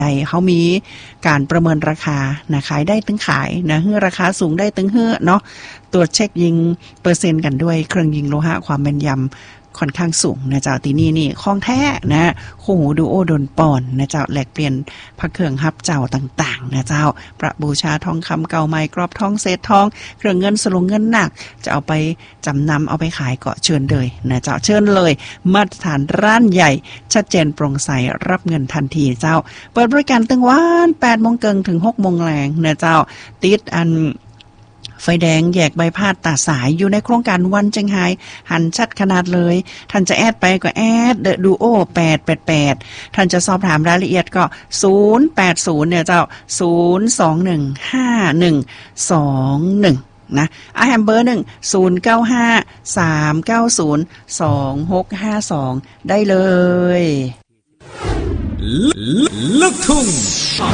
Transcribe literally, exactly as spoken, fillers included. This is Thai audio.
เขามีการประเมินราคานะขายได้ถึงขายนะเฮือราคาสูงได้ถึงเฮือเนาะตรวจเช็คยิงเปอร์เซ็นต์กันด้วยเครื่องยิงโลหะความแม่นยำค่อนข้างสูงนะเจ้าที่นี่นี่ของแท้นะคู่หูดูโอโดนปอนนะเจ้าแลกเปลี่ยนพระเครื่องฮับเจ้าต่างๆนะเจ้าประบูชาทองคำเก่าใหม่กรอบทองเศษทองเครื่องเงินสลงเงินหนักจะเอาไปจำนำเอาไปขายก็เชิญเลยนะเจ้าเชิญเลยมาตรฐานร้านใหญ่ชัดเจนโปร่งใสรับเงินทันทีเจ้าเปิดบริการตั้งวัน แปดโมงเกิงถึง หกโมงแลงนะเจ้าติดอันไฟแดงแยกใบพาดตาสายอยู่ในโครงการวันเจียงไฮ้หันชัดขนาดเลยท่านจะแอดไปก็แอดเดอะดูโอแปดแปดแปดท่านจะสอบถามรายละเอียดก็ศูนย์แปดศูนย์เนี่ยเจ้าศูนย์สองหนึ่งห้าหนึ่งสองหนึ่งนะอาแฮมเบอร์หนึ่ง ศูนย์ เก้า ห้า สาม เก้า ศูนย์ สอง หก ห้า สองได้เลยลูกทุ่ง